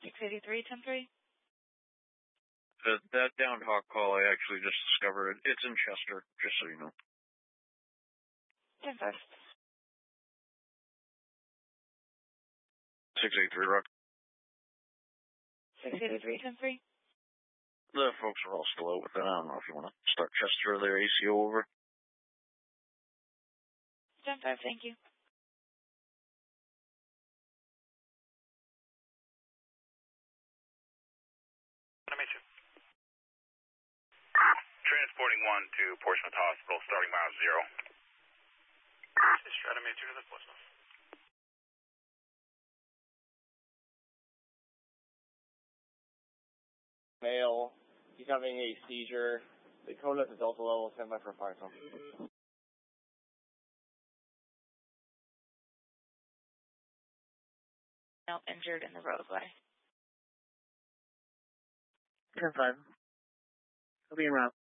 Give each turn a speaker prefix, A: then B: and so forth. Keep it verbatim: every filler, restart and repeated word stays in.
A: six eighty-three, ten three.
B: Uh, that downed hawk call I actually just discovered. It's in Chester, just so you know.
A: ten five.
B: six eighty-three, Rock.
A: six eighty-three, ten three.
B: The folks are all still out with it. I don't know if you want to start Chester or their A C O over.
A: ten five, thank you.
C: I meet you. Transporting one to Portsmouth Hospital, starting mile zero. Just try to meet you to the Portsmouth.
D: Male, he's having a seizure. The code is Delta level, stand by for fire call.
A: No, injured in the roadway.
E: ten five. I'll be en route.